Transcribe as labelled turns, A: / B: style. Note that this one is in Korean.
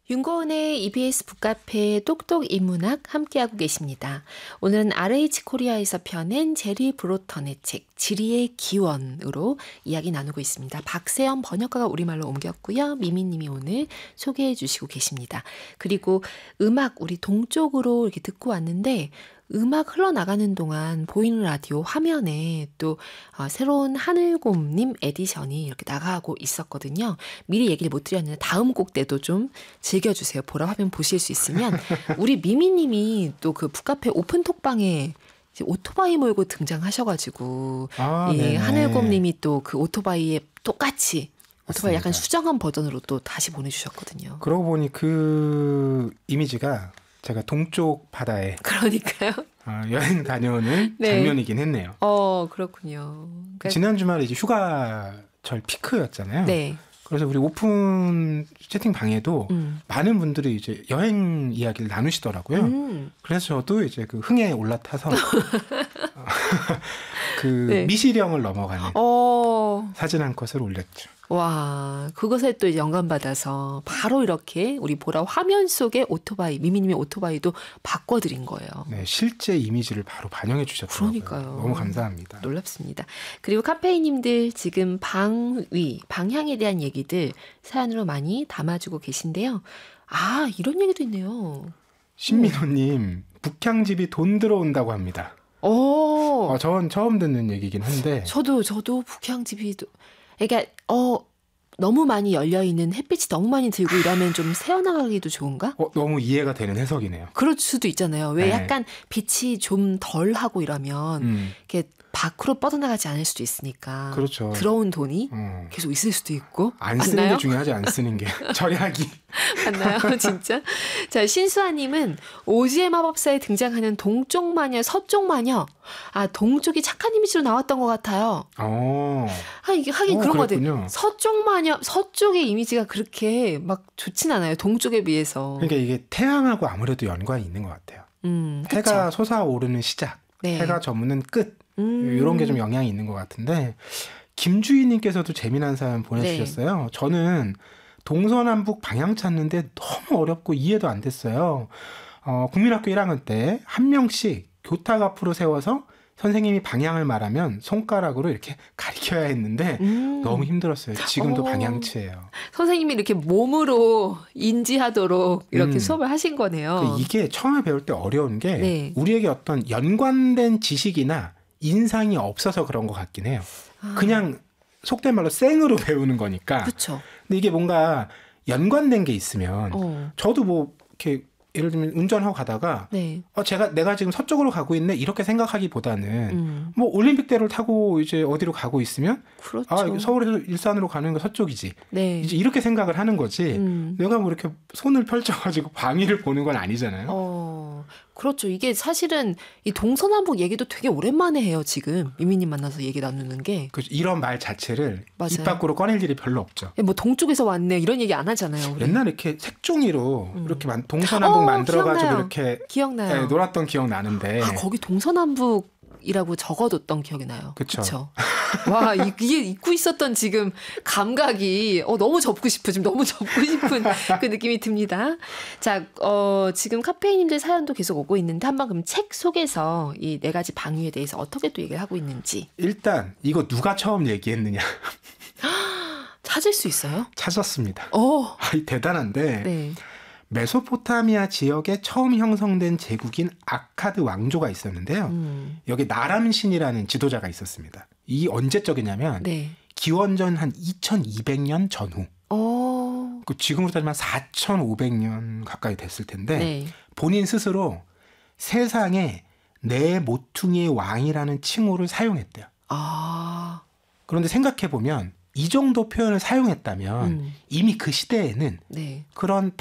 A: 윤고은의 EBS 북카페 똑똑 인문학 함께하고 계십니다. 오늘은 RH 코리아에서 펴낸 제리 브로턴의 책 지리의 기원으로 이야기 나누고 있습니다. 박세연 번역가가 우리말로 옮겼고요. 미미님이 오늘 소개해 주시고 계십니다. 그리고 음악 우리 동쪽으로 이렇게 듣고 왔는데 음악 흘러나가는 동안 보이는 라디오 화면에 또 새로운 하늘곰님 에디션이 이렇게 나가고 있었거든요. 미리 얘기를 못 드렸는데 다음 곡 때도 좀 즐겨주세요. 보라 화면 보실 수 있으면 우리 미미님이 또 그 북카페 오픈톡방에 오토바이 몰고 등장하셔가지고 예, 하늘곰님이 또 그 오토바이에 똑같이 오토바이 약간 수정한 버전으로 또 다시 보내주셨거든요.
B: 그러고 보니 그 이미지가 제가 동쪽 바다에
A: 그러니까요.
B: 여행 다녀오는
A: 네.
B: 장면이긴 했네요.
A: 그렇군요. 그러니까,
B: 지난 주말에 이제 휴가철 피크였잖아요.
A: 네.
B: 그래서 우리 오픈 채팅방에도 많은 분들이 이제 여행 이야기를 나누시더라고요. 그래서 저도 이제 그 흥에 올라타서 그
A: 네.
B: 미시령을 넘어가는 사진 한 컷을 올렸죠.
A: 와, 그것에 또 영감받아서 바로 이렇게 우리 보라 화면 속에 오토바이, 미미님의 오토바이도 바꿔드린 거예요.
B: 네, 실제 이미지를 바로 반영해 주셨더라고요.
A: 그러니까요.
B: 너무 감사합니다.
A: 놀랍습니다. 그리고 카페인님들 지금 방향에 대한 얘기들 사연으로 많이 담아주고 계신데요. 이런 얘기도 있네요.
B: 신민호님, 북향집이 돈 들어온다고 합니다. 전 처음 듣는 얘기긴 한데.
A: 저도 북향집이, 그러니까, 너무 많이 열려있는 햇빛이 너무 많이 들고 이러면 좀 새어나가기도 좋은가?
B: 너무 이해가 되는 해석이네요.
A: 그럴 수도 있잖아요. 왜
B: 네.
A: 약간 빛이 좀 덜 하고 이러면 이렇게 밖으로 뻗어나가지 않을 수도 있으니까.
B: 그렇죠.
A: 들어온 돈이 계속 있을 수도 있고.
B: 안 쓰는
A: 맞나요?
B: 게 중요하지 안 쓰는 게. 절약이.
A: 맞나요? 진짜? 자, 신수아님은 오지의 마법사에 등장하는 동쪽 마녀, 서쪽 마녀. 동쪽이 착한 이미지로 나왔던 것 같아요. 이게 하긴 그런 것 같아요. 서쪽 마녀, 서쪽의 이미지가 그렇게 막 좋진 않아요. 동쪽에 비해서.
B: 그러니까 이게 태양하고 아무래도 연관이 있는 것 같아요. 해가 솟아오르는 시작,
A: 네.
B: 해가 저무는 끝. 이런 게 좀 영향이 있는 것 같은데 김주희님께서도 재미난 사연 보내주셨어요. 네. 저는 동서남북 방향 찾는데 너무 어렵고 이해도 안 됐어요. 국민학교 1학년 때 한 명씩 교탁 앞으로 세워서 선생님이 방향을 말하면 손가락으로 이렇게 가리켜야 했는데 너무 힘들었어요. 지금도 방향치예요.
A: 선생님이 이렇게 몸으로 인지하도록 이렇게 수업을 하신 거네요.
B: 이게 처음에 배울 때 어려운 게
A: 네.
B: 우리에게 어떤 연관된 지식이나 인상이 없어서 그런 것 같긴 해요. 그냥 속된 말로 생으로 배우는 거니까.
A: 그렇죠.
B: 근데 이게 뭔가 연관된 게 있으면 저도 뭐 이렇게 예를 들면 운전하고 가다가
A: 네.
B: 내가 지금 서쪽으로 가고 있네 이렇게 생각하기보다는 뭐 올림픽대로를 타고 이제 어디로 가고 있으면
A: 그렇죠.
B: 서울에서 일산으로 가는 거 서쪽이지.
A: 네.
B: 이제 이렇게 생각을 하는 거지. 내가 뭐 이렇게 손을 펼쳐가지고 방위를 보는 건 아니잖아요.
A: 그렇죠. 이게 사실은 이 동서남북 얘기도 되게 오랜만에 해요. 지금 미미님 만나서 얘기 나누는 게.
B: 그렇죠. 이런 말 자체를
A: 맞아요.
B: 입 밖으로 꺼낼 일이 별로 없죠.
A: 뭐 동쪽에서 왔네 이런 얘기 안 하잖아요. 우리.
B: 옛날에 이렇게 색종이로 이렇게 동서남북 만들어가지고
A: 기억나요.
B: 이렇게
A: 기억나요.
B: 네, 놀았던 기억 나는데.
A: 거기 동서남북이라고 적어뒀던 기억이 나요.
B: 그렇죠.
A: 와, 이게 잊고 있었던 지금 감각이 너무 접고 싶은 그 느낌이 듭니다. 자, 지금 카페인님들 사연도 계속 오고 있는데 한번 그럼 책 속에서 이 4가지 방위에 대해서 어떻게 또 얘기를 하고 있는지.
B: 일단 이거 누가 처음 얘기했느냐.
A: 찾을 수 있어요?
B: 찾았습니다. 대단한데.
A: 네.
B: 메소포타미아 지역에 처음 형성된 제국인 아카드 왕조가 있었는데요. 여기 나람신이라는 지도자가 있었습니다. 이 언제적이냐면
A: 네.
B: 기원전 한 2200년 전후. 지금으로 따지면 4500년 가까이 됐을 텐데
A: 네.
B: 본인 스스로 세상에 내 모퉁이의 왕이라는 칭호를 사용했대요. 그런데 생각해보면 이 정도 표현을 사용했다면 이미 그 시대에는
A: 네.
B: 그런